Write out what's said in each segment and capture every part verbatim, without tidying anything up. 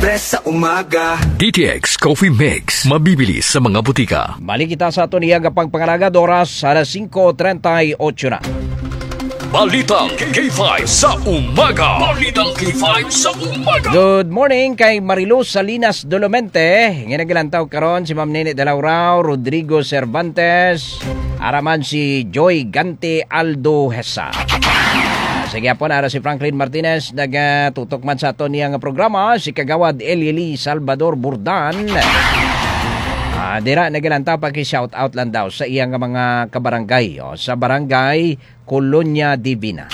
Express sa umaga. D T X Coffee Mix. Mabibili sa mga butika. Balik kita sa ito niya kapag pangalagad oras alas singko trenta'y otso na. Balitang K five sa umaga. Balitang K five sa umaga. Good morning kay Mariluz Salinas Dolomente. Nginagilantaw karon si Ma'am Nene de Laurao, Rodrigo Cervantes, araman si Joy Gante Aldo Hesa. Sige po na si Franklin Martinez nagtutok man sa ato niyang programa, si Kagawad Elieli Salvador Burdan. Ah, dira nagalanta pa ki shout out lang daw sa iyang mga kabarangay o sa barangay Colonia Divina.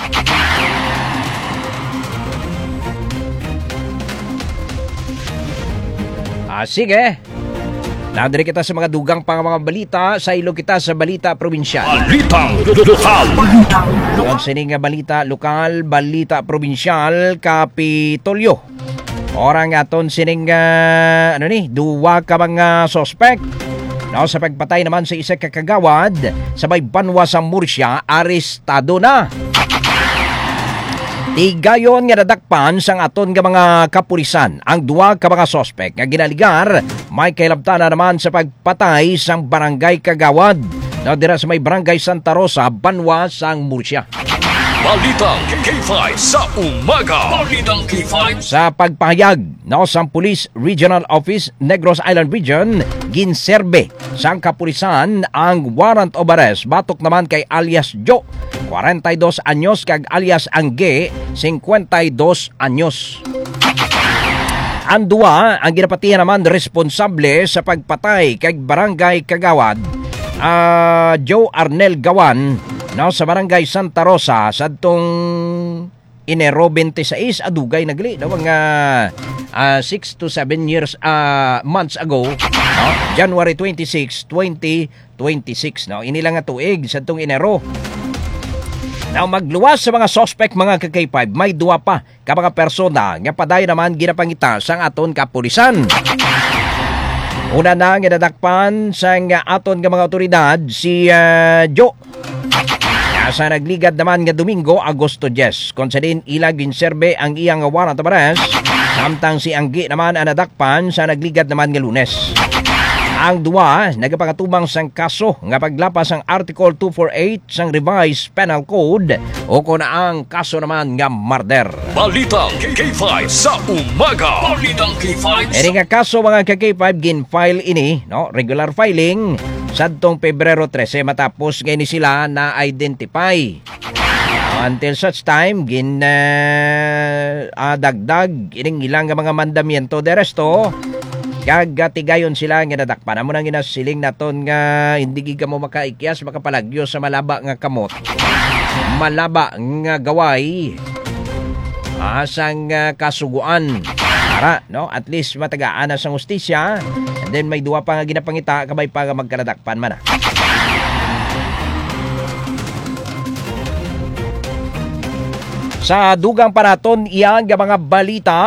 Ah, sige. Nadiri kita sa mga dugang pang mga balita, sa ilo kita sa balita probinsyal. Balitang lokal. Doon sining nga balita lokal, balita probinsyal, Kapitolyo. Orang aton sining uh, ano ni, duwa ka mga suspect. No, sa pagpatay naman sa isa ka kagawad sa may banwa sa Murcia, arestado na. Tigayon nga nadakpan sang aton nga mga kapulisan ang duwa ka mga sospek nga ginaligar may kailabtan na naman sa pagpatay sang barangay Kagawad na dira sa may barangay Santa Rosa, banwa sang Murcia. Balitang K five sa umaga. Balitang K five sa pagpahayag no sang Police Regional Office Negros Island Region, ginserbe sang kapulisan ang warrant of arrest batok naman kay alias Joe, forty-two anyos, kag alias Angge, fifty-two anyos. Ang duwa ang ginapatihan naman responsable sa pagpatay kay barangay Kagawad, uh, Joe Arnel Gawan, no, sa barangay Santa Rosa sa tong Enero twenty-six adugay nagli daw nga uh, six to seven years uh, months ago, no, January twenty-sixth, twenty twenty-six, no, inilang nga tuig sa tong Enero. Now, magluwas sa mga suspect mga ka K five, may duwa pa ka mga persona nga paday naman ginapangita sang aton kapulisan. Una na nga nadakpan sang aton nga mga otoridad si uh, Joe. Sa nagligad naman nga Domingo, Agosto ten, kung sa din ilag ginserbe ang iyang warrant of arrest, samtang si Anggi naman ang nadakpan sa nagligad naman nga Lunes. Ang duwa nagapangatubang sang kaso nga paglapas ang Article two forty-eight sang Revised Penal Code o kung ang kaso naman nga murder. Balitang K five sa umaga. Balitang K five. Eri nga kaso mga K five gin-file ini, no, regular filing sadtong Pebrero thirteen matapos nga ini sila na identify. Until such time gin uh, uh, dagdag ining ilang mga mandamiento de resto kagatigayon sila nga nadakpan mo nang ginasiling naton nga hindi giga mo makaikyas makapalagyo sa malaba nga kamot, malaba nga gaway asang uh, kasuguan para no at least matagaan na sa hustisya, and then may duwa pa nga ginapangita kabay pa nga magkanadakpan man. Sa dugang paraton iyan nga mga balita.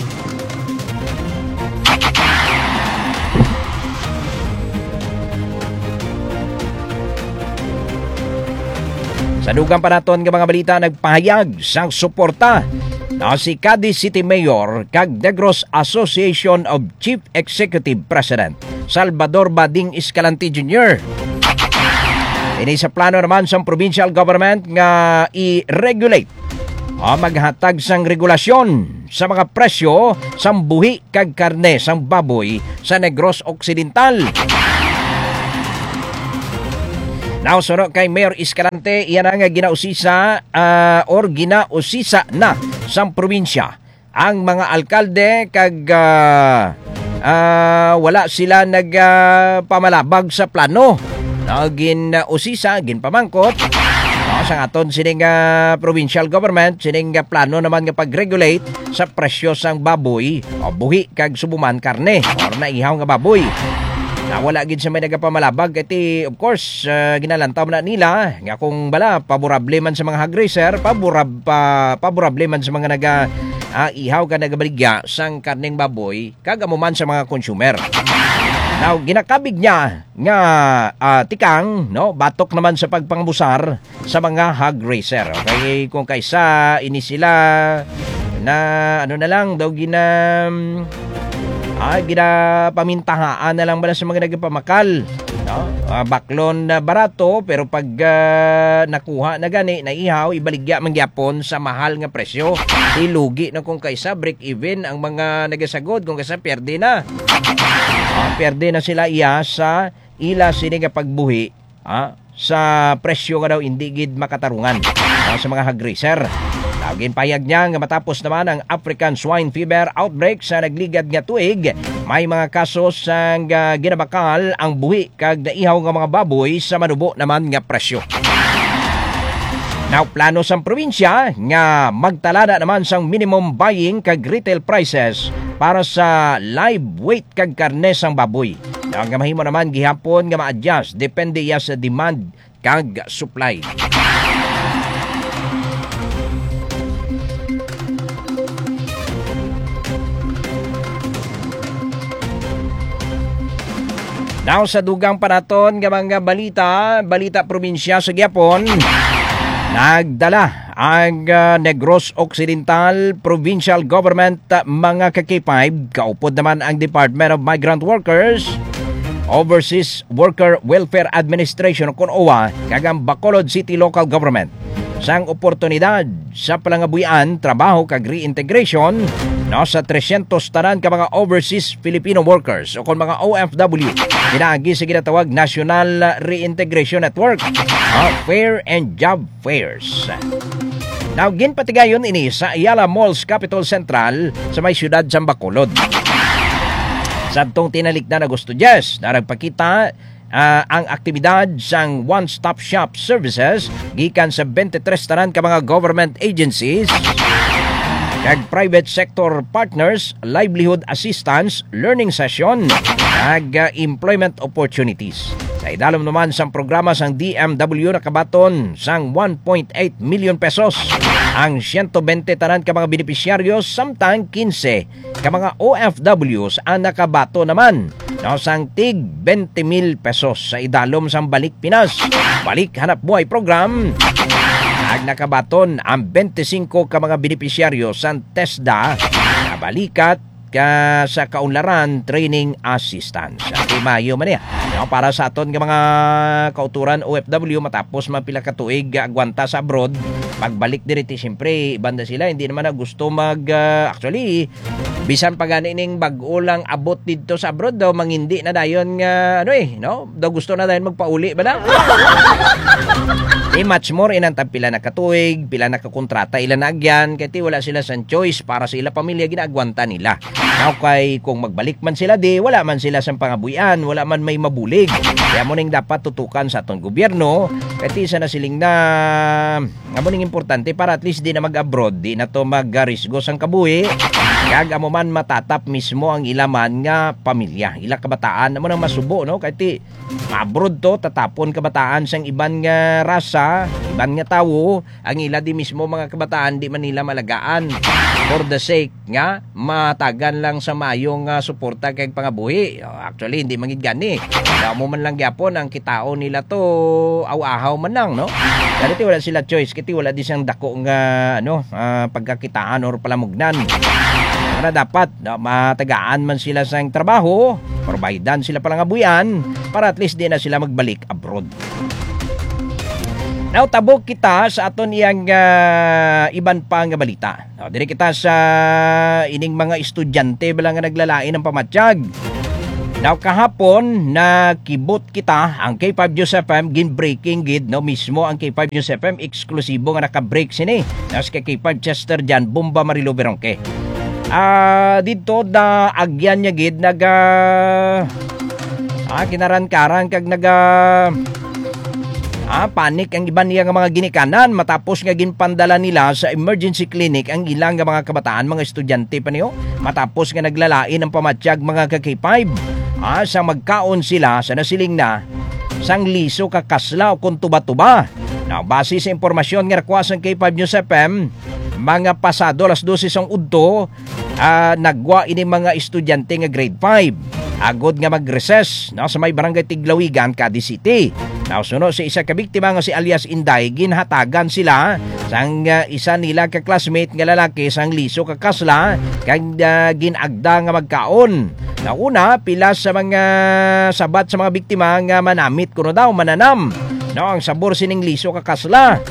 Sa dugang paraton nga mga balita nagpahayag sang suporta na si Cadiz City Mayor kag Negros Association of Chief Executive President Salvador Bading Escalante Junior Ini sa plano naman sa provincial government nga i-regulate o maghatag sang regulasyon sa mga presyo sang buhi kag karne sang baboy sa Negros Occidental. Now, sunod kay Mayor Escalante, iyan nga ginausisa uh, or ginausisa na sa probinsya ang mga alkalde kag uh, uh, wala sila nagpamalabag uh, sa plano. No, ginausisa, ginpamangkot no, sa aton sining uh, provincial government, sining uh, plano naman nga pag-regulate sa presyo sang baboy o buhi kag subuman karne or naihaw nga baboy. Na wala gid sa may nagapamalabag iti of course uh, ginalantaw na nila nga kung bala paborable man sa mga hog racer, paborab pa paborable man sa mga naga uh, ihaw ka nagabaligya sang karneng baboy kagamo man sa mga consumer. Now ginakabig niya nga uh, tikang no batok naman sa pagpangabusar sa mga hog racer. Okay, kung kaysa ini sila na ano na lang daw gina Ah, ginapamintahaan na lang bala sa mga nagapamakal. No? Ah, baklon na barato pero pag uh, nakuha na gani, naihaw, ibaligya mangyapon sa mahal nga presyo. Ilugi na kung kaysa break even ang mga nagasagod, kung kaysa perde na. Ah, perde na sila iya sa ila sini nga pagbuhi ah, sa presyo nga daw hindi gid makatarungan ah, sa mga hagriser. Laging payag niya nga matapos naman ang African Swine Fever outbreak sa nagligad nga tuig, may mga kaso sang uh, ginabakal ang buhi kag naihaw nga mga baboy sa manubo naman nga presyo. Now, plano sang probinsya nga magtalada naman sang minimum buying kag retail prices para sa live weight kag karne sang baboy. Now, nga mahimo naman gihapon nga ma-adjust depende ya sa demand kag supply. Now, sa dugang panaton nga mga balita, balita probinsya sa Gyapon, nagdala ang uh, Negros Occidental Provincial Government uh, mga ka-K five, kaupod naman ang Department of Migrant Workers, Overseas Worker Welfare Administration o K O W A, kagang Bacolod City Local Government. Sang oportunidad sa palangabuyan, trabaho kag reintegration no, sa tresyentos tanan ka mga overseas Filipino workers o kon mga O F W. Pinaagi sa ginatawag National Reintegration Network, uh, Fair and Job Fairs. Now, ginpatigayon ini sa Ayala Malls Capital Central sa may siyudad sa Bacolod. Sa tong tinalik na Agosto Yes, na nagpakita Uh, ang aktibidad sang one-stop shop services gikan sa twenty-three tanan ka mga government agencies kag private sector partners, livelihood assistance, learning session kag uh, employment opportunities. Sa idalom naman sang programa sang D M W nakabaton sang one point eight million pesos ang one hundred twenty tanan ka mga benepisyaryo samtang fifteen ka mga O F Ws ang nakabato naman no, sang tig twenty mil pesos sa idalom sang Balik Pinas Balik Hanap Buhay Program. Ag nakabaton ang twenty-five ka mga benepisyaryo sang TESDA na balikat ka sa kaunlaran training assistance. At Mayo man niya. No, para sa aton nga mga kauturan O F W matapos mapila ka tuig agwanta sa abroad, pagbalik diriti siyempre banda sila hindi naman na gusto mag uh, actually bisan pa gani ning bag-o lang abot dito sa abroad daw mangindi na dayon nga ano eh no daw gusto na dayon magpauli ba na. Di much more inantang pila na katuig, pila na kakontrata ilan na agyan, kaya wala sila sa choice para sa ila pamilya ginagwanta nila. Now kay kung magbalik man sila di, wala man sila sa pangabuyan, wala man may mabulig. Kaya mo ning dapat tutukan sa atong gobyerno, kaya isa na siling na, nga mo ning importante para at least di na mag-abroad, di na to mag-risgo sang kabuhi, kag amo man matatap mismo ang ilaman nga pamilya. Ila kabataan amo nang masubo, no? Kaya ti, ma-abroad to, tatapon kabataan sang iban nga rasa, iban nga tawo, ang ila di mismo mga kabataan di man nila malagaan for the sake nga matagan lang sa mayong uh, suporta kay pangabuhi. Actually hindi mangid gani. Kaya mo man lang gyapon ang kitao nila to aw-ahaw man lang no. Kaya ti wala sila choice kiti wala di siyang dako nga ano uh, pagkakitaan or palamugnan. Para dapat no, matagaan man sila sa trabaho, providean sila palangabuyan para at least di na sila magbalik abroad. Now, tabok kita sa aton iyang uh, iban pa nga balita. Now, diri kita sa ining mga estudyante bala nga naglalain ng pamatsyag. Now, kahapon na kibot kita ang K five News F M gin-breaking gid no mismo ang K five News F M eksklusibo nga naka-break sini. Nas kay K five Chester Jan Bomba Marilo Berongke. Ah, uh, dito da agyan nya gid naga ah kinaran-karan kag naga Ah, panik ang iban niya nga mga ginikanan matapos nga ginpandala nila sa emergency clinic ang ilang nga mga kabataan, mga estudyante pa niyo matapos nga naglalain ng pamatsyag mga ka-K five. Ah, sa magkaon sila sa nasiling na sang liso kakasla o kung tuba-tuba. Now, base sa impormasyon nga nakuha sa K five News F M, mga pasado alas dose ang udto, ah, nagwa ini mga estudyante nga grade five. Agod nga mag-recess no, sa may barangay Tiglawigan, Cadiz City. Nausuno si isa ka biktima nga si alias Inday, ginhatagan sila sang uh, isa nila ka classmate nga lalaki sang liso ka kasla kag uh, ginagda nga magkaon. Nauna, pila sa mga sabat sa mga biktima nga manamit kuno daw mananam. No, ang sabor sining liso ka kasla.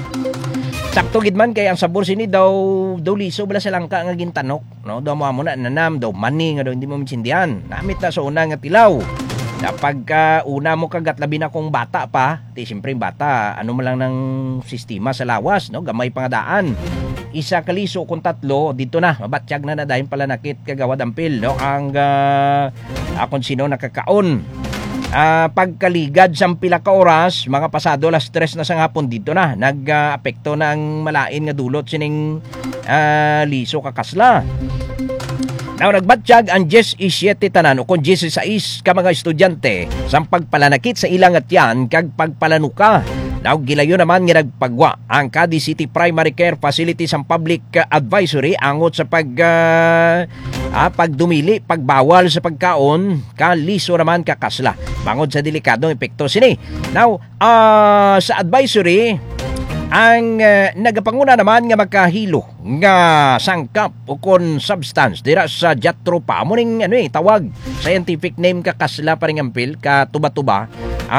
Sakto gid man kay ang sabor sini daw daw liso bala sa langka nga gintanok, no? Daw mo na nanam daw mani nga daw hindi mo minsindihan. Namit na sa una nga tilaw. Kapag uh, una mo kagat labi na kung bata pa, di siyempre bata, ano mo lang ng sistema sa lawas, no? Gamay pangadaan. Isa kaliso kung tatlo, dito na, mabatsyag na na dahil pala nakit kagawad ampil, no? Ang uh, akong sino nakakaon. Uh, pagkaligad sa pila ka oras, mga pasado las tres na sa hapon dito na, nag-apekto uh, ng malain nga dulot sining uh, liso kakasla. Now, nagbatsyag ang diyes isyete tanan o kung diyes sais ka mga estudyante sa pagpalanakit sa ilang atyan kag pagpalanuka. Now, gilayo naman nga nagpagwa ang Cadiz City Primary Care Facility sa Public Advisory angot sa pag uh, ah, pagdumili, pagbawal sa pagkaon, kaliso naman kakasla. Bangod sa delikadong epekto sini. Now, uh, sa advisory, ang uh, nagapanguna naman nga magkahilo nga sangkap o kon substance dira sa jatropa mo ning ano eh tawag scientific name ka kasla pa ring ampil ka tuba-tuba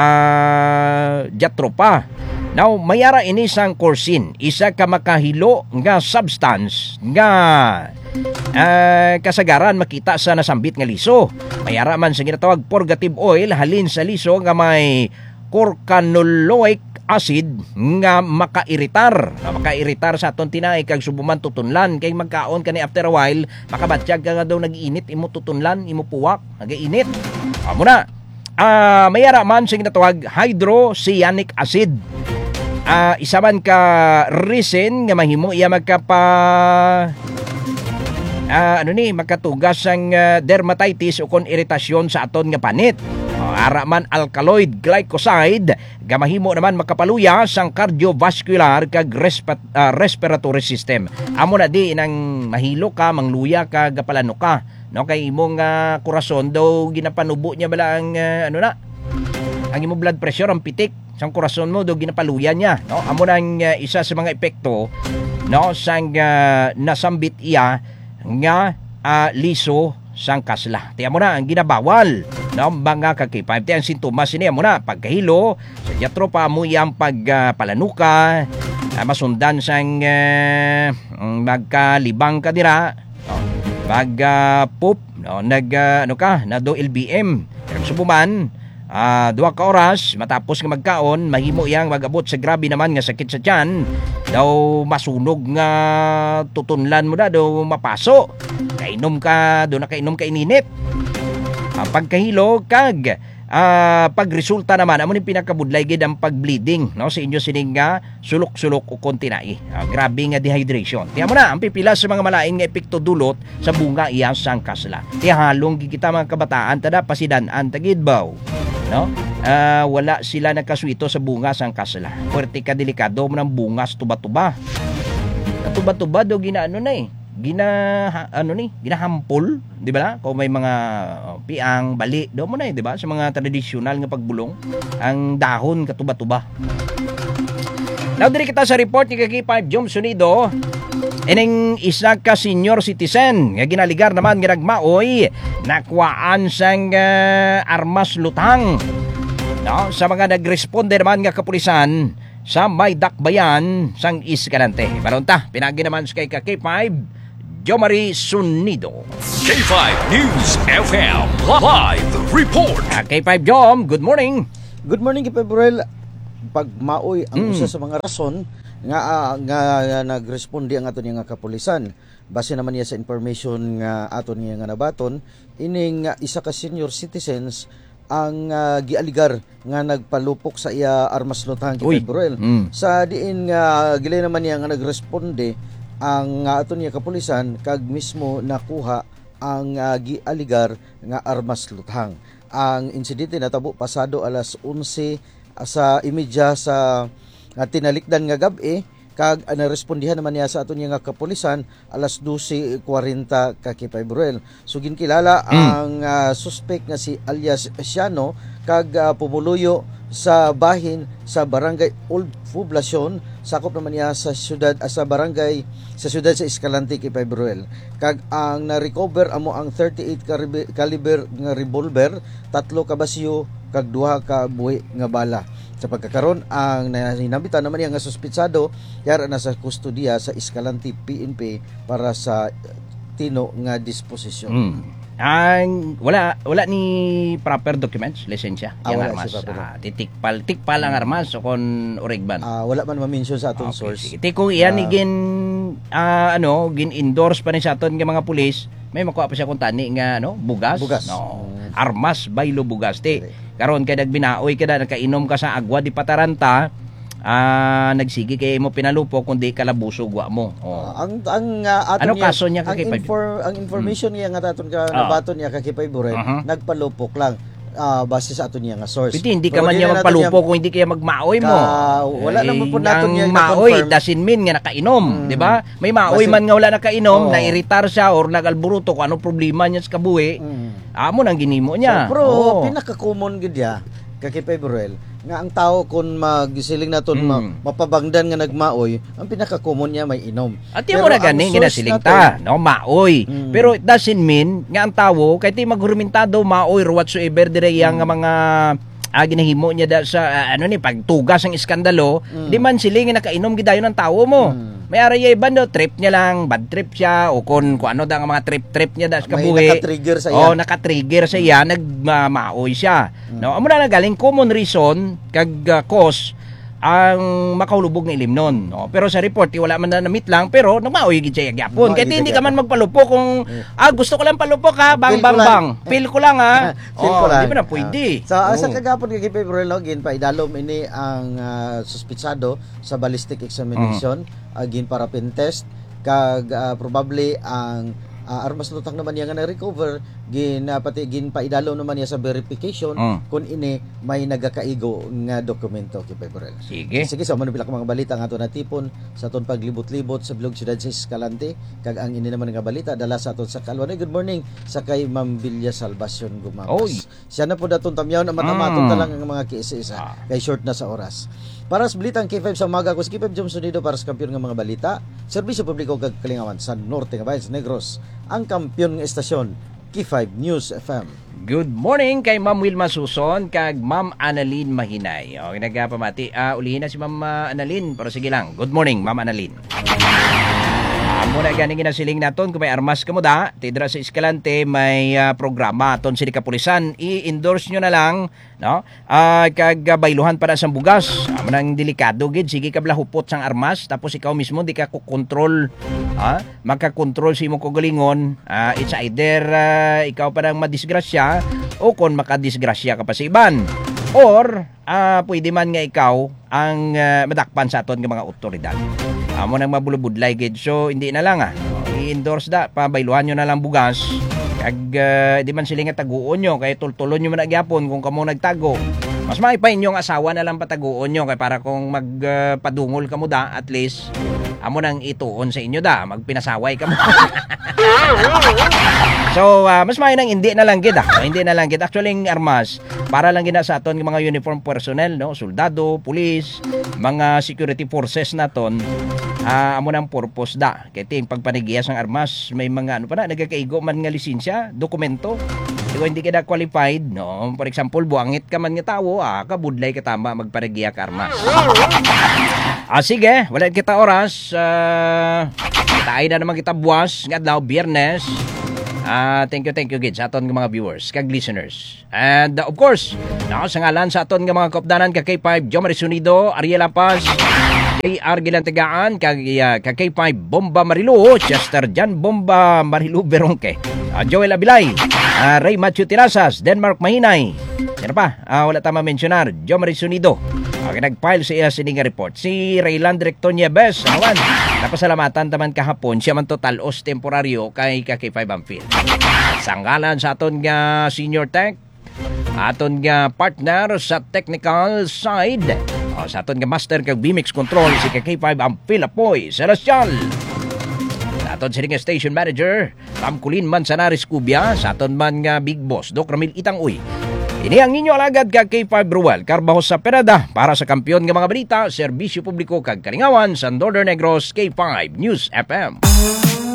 uh, jatropa. Now mayara ini sang corsin, isa ka makahilo nga substance nga uh, kasagaran makita sa nasambit nga liso. Mayara man sa ginatawag purgative oil halin sa liso nga may corcanoloic acid nga makairitar nga makairitar sa aton tinay kag subuman tutunlan kay magkaon kani after a while makabatsyag ka nga daw nag-iinit imo tutunlan imo puwak nag-iinit amo na uh, mayara man sa ginatawag hydrocyanic acid uh, isa man ka resin nga mahimo iya magkapa uh, ano ni makatugas ang uh, dermatitis o kon iritasyon sa aton nga panit. Ara man alkaloid glycoside gamahimo naman makapaluya sang cardiovascular kag resp- uh, respiratory system. Amo na di nang mahilo ka mangluya ka gapalano ka no kay imong uh, kurason daw ginapanubo niya bala ang uh, ano na ang imong blood pressure ang pitik sang kurason mo daw ginapaluya niya no. Amo nang uh, isa sa mga epekto no sang uh, nasambit iya nga uh, liso sang kasla. Tiyan mo na ang ginabawal no mga kakipay. Tiyan ang sintomas niya mo na pagkahilo sa jatropa mo yang pagpalanuka uh, uh, masundan sang uh, magkalibang ka dira no? Mag uh, poop no nag uh, ano ka na do L B M pero subuman uh, duha ka oras matapos nga magkaon mahimo yang magabot sa grabe naman nga sakit sa tiyan daw masunog nga tutunlan mo na daw mapaso kainom ka, doon na kainom ka ininit. Ang pagkahilo, kag uh, pagresulta naman, amo ni pinakabudlay gid ang pagbleeding no, sa inyo sining nga sulok-sulok o kontinai. Uh, grabe nga dehydration. Tiyan mo na, ang pipila sa mga malain nga epekto dulot sa bunga iyang sang kasla. Tihalong kita mga kabataan, tada pasidanan tagidbaw. No? Uh, wala sila nagkaswito sa bunga sang kasla. Puwerte ka delikado mo ng bungas tuba-tuba. Tuba-tuba do ginaano na eh. Gina ano ni ginahampol di ba na kung may mga oh, piang bali do mo na eh, di ba sa mga tradisyonal nga pagbulong ang dahon katuba-tuba. Now diri kita sa report ni kay five Jom Sunido ining isa ka senior citizen nga ginaligar naman nga nagmaoy nakuhaan sang uh, armas lutang no sa mga nagresponde naman nga kapulisan sa may dakbayan sang Escalante. Baronta pinagi naman sa kay ka K five Jomari Sunido. K five News F M Live Report. Uh, K five Jom, good morning. Good morning, K five Burel. Pagmaoy ang mm. usa sa mga rason nga uh, nga, nga nagresponde ang aton nga kapulisan. Base naman niya sa information nga aton nga nabaton, ining uh, isa ka senior citizens ang uh, gialigar nga nagpalupok sa iya armas lutang K five Burel. Mm. Sa diin nga uh, gilay naman niya nga nagresponde ang uh, aton nga kapulisan kag mismo nakuha ang uh, gialigar nga armas lutang. Ang insidente natabo pasado alas onse sa imedya sa uh, tinalikdan nga gab-e kag uh, narespondihan naman niya sa aton nga kapulisan alas dose kwarenta ka K five Burel. So ginkilala mm. ang uh, suspect nga si alias Siano kag uh, pumuluyo sa bahin sa barangay Old Poblacion, sakop naman niya sa syudad ah, sa barangay sa syudad sa Escalante kay Ruel. Kag ang na-recover amo ang thirty-eight caliber, caliber nga revolver, tatlo ka basyo kag duha ka buhi nga bala. Sa pagkakaroon ang nahinabitan naman niya nga suspitsado yara na sa kustodiya sa Escalante P N P para sa tino nga disposisyon. Mm. Ang wala wala ni proper documents, lisensya, Ah, yang wala armas. si proper. Ah, titikpal tikpal ang armas o kon origban. Ah, wala man ma-mention sa atong Okay, source. sige. Ti kung iyan Ah. igin ah, ano, gin-endorse pa ni sa aton nga mga pulis, may makuha pa siya kung tani nga ano, bugas. Bugas. No. Mm. Armas baylo bugas ti. Okay. Karon kay nagbinaoy ka na nakainom ka sa agwa di pataranta, ah nagsigi kay mo pinalupo kundi kalabuso gwa mo. Oh. Ah, ang ang uh, aton Ano kaso niya ang, kay Pay- infor, ang information niya nga aton ka Ah. nabaton niya kay Pay Burel, Uh-huh. nagpalupok lang ah, base sa aton niya nga source. Pwede, hindi ka Pero man di niya na naton magpalupo kung hindi kaya magmaoy mo. Ka- wala naman po naton ang niya maoy na-confirm. doesn't mean nga nakainom, Mm. di ba? May maoy Basta- man nga wala nakainom, Oo. nairitar siya or nagalburuto kung ano problema niya sa kabuhi. Mm. Amo nang ginimo niya. So, pero Oo. pinaka-common gid ya kay Pay Burel nga ang tao kun magsiling naton Mm. ma, mapabangdan nga nagmaoy, ang pinaka-common niya may inom. At yung Pero mo na ang gani, source ginasiling naton- ta, no, maoy. Mm. Pero it doesn't mean nga ang tawo, kahit di maghurumentado, maoy, or whatsoever, dire yang nga mga ah, ginahimo niya da sa, ah, ano ni, pagtugas ang iskandalo, Mm. di man sila nga nakainom gidayon ng tawo mo. Mm. May aray iba no, trip niya lang, bad trip siya, o kung, kung ano da ang mga trip-trip niya da sa May kabuhi. naka-trigger sa iya. Oh, naka-trigger sa iya, nagmaoy siya. No, amo na nagaling common reason kag ah, cause ang makahulubog ng ilimnon. No? Pero sa report, wala man na namit lang, pero nagmaoy gid siya gyapon. Nagmaoy Kaya gid hindi siya ka man magpalupo kung, ah, gusto ko lang palupok ha, bang, Feel ko bang, lang. bang. Feel ko lang ha. Feel Oh, ko lang. Di ba na pwede? Ah. So, sa Oo. kagapon kay Pay Burel login pa idalom ini ang ah, suspitsado sa ballistic examination, Mm. agin para pin test kag ah, probably ang ah, armas lutang naman niya nga na-recover gin ah, pati gin paidalo naman niya sa verification Mm. kung ini may nagakaigo nga dokumento kay Pay Burel. Sige. Sige, so manubila ka mga balita nga ato natipon sa aton paglibot-libot sa bilog siyudad sa Escalante kag ang ini naman nga balita dala sa aton sa Kalwan. Good morning sa kay Ma'am Villa Salvacion Gumamas. Oy. Siya na po daton tamyaw na matamaton Mm. ta lang ang mga kiisa-isa Ah. kay short na sa oras. Para sa balitang K five sa umaga ko si K five Jom Sonido para sa kampiyon nga mga balita, serbisyo publiko kag kalingawan sa Norte nga bayan sa Negros, ang kampiyon nga estasyon K five News F M. Good morning kay Ma'am Wilma Suson kag Ma'am Annalyn Mahinay. O, nagapamati. Ah, ulihin na si Ma'am ah, Annalyn. Pero sige lang. Good morning, Ma'am Annalyn. Amo na gani ginasiling naton kung may armas ka mo da, tidra sa Escalante may ah, programa aton sini kapulisan, i-endorse nyo na lang, no? Ah, kag ah, bailuhan para sa bugas. Amo nang delikado gid, sige ka blahupot sang armas tapos ikaw mismo di ka ko control, ha? Maka-control si imong kagalingon. Ah, it's either ah, ikaw pa nang madisgrasya o kon makadisgrasya ka pa sa iban. Or ah, pwede man nga ikaw ang ah, madakpan sa aton nga mga otoridad. Amo nang mabulubudlay gid. So hindi na lang ah. I-endorse da, pabailuhan nyo na lang bugas. Kag uh, di man sila nga taguon nyo, kaya tultulon nyo man nagyapon kung kamo nagtago. Mas maipain yung asawa na lang pataguon nyo, kaya para kung magpadungol uh, ka mo da, at least amo nang ituon sa inyo da, magpinasaway ka mo. So, uh, mas may nang hindi na lang gid ah. Hindi na lang gid. Actually, ang armas, para lang gina sa aton ng mga uniform personnel, no? Soldado, pulis, mga security forces naton, ah, amo nang purpose da. Kaya ting pagpanigiyas ng armas, may mga ano pa na, nagkakaigo man nga lisensya, dokumento. Kung hindi ka na qualified, no? For example, buangit ka man nga tawo, ah, kabudlay ka tama, magpanagiya ka armas. Ah, sige, wala kita oras. Uh, kita ay na naman kita buwas, nga daw, biyernes. Ah, thank you, thank you gid sa aton nga mga viewers, kag listeners. And uh, of course, na sa ngalan sa aton nga mga kaupdanan kag K five Jom Resunido, Ariel Paz, J R Gilantegaan, kag uh, kag K five Bomba Marilu, Chester Jan Bomba Marilu Berongke, uh, Joel Abilay, uh, Ray Matthew Tirasas, Denmark Mahinay. Sino pa? Uh, wala tama mentionar, Jom Resunido. Okay, nag-file sa iya sining report. Si Rayland Rector Nieves, awan, napasalamatan taman kahapon, siya man total os temporaryo kay K five Amphill. Sanggalan sa aton nga senior tech, aton nga partner sa technical side, o, sa aton nga master kag B M X control, si K five Amphill Apoy Celestial. Sa aton sining nga station manager, Ma'am Colleen Manzanares Cubia, sa aton man nga big boss, Doc Ramil Itang Uy. Ini ang inyo alagad kag K five Ruel Carbajo sa Pereda para sa kampiyon nga mga balita, serbisyo publiko kag kalingawan sa Northern Negros K five News F M.